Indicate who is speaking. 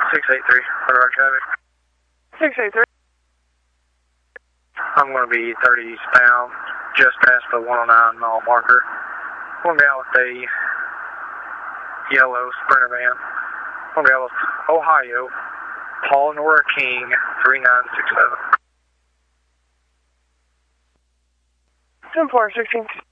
Speaker 1: 683, what about traffic?
Speaker 2: 683.
Speaker 1: I'm going to be 30 eastbound, just past the 109 mile marker. I'm going to be out with a yellow Sprinter van. I'm going to be out with Ohio, Paul Nora King, 3967.
Speaker 2: 10-4, 16.